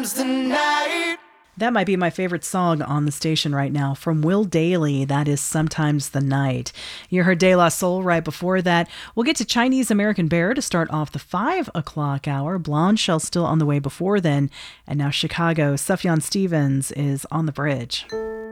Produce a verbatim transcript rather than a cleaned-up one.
Sometimes the night. That might be my favorite song on the station right now from Will Dailey. That is Sometimes the Night. You heard De La Soul right before that. We'll get to Chinese American Bear to start off the five o'clock hour. Blonde Shell still on the way before then. And now Chicago, Sufjan Stevens is on the bridge.